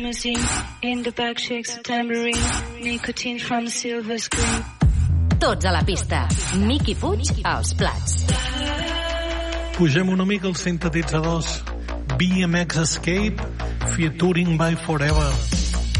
In the back shakes a tambourine, nicotine from a silver screen. Tots a la pista. Miqui Puig als plats. Pugem una mica els sintetitzadors. BMX Escape featuring by Forever.